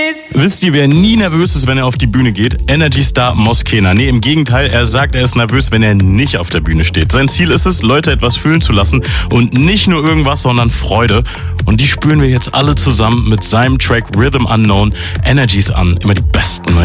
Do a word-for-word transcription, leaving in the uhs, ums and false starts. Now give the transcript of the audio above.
Wisst ihr, wer nie nervös ist, wenn er auf die Bühne geht? Energy-Star Moskena. Nee, im Gegenteil, er sagt, er ist nervös, wenn er nicht auf der Bühne steht. Sein Ziel ist es, Leute etwas fühlen zu lassen und nicht nur irgendwas, sondern Freude. Und die spüren wir jetzt alle zusammen mit seinem Track Rhythm Unknown. Energies an, immer die besten neuen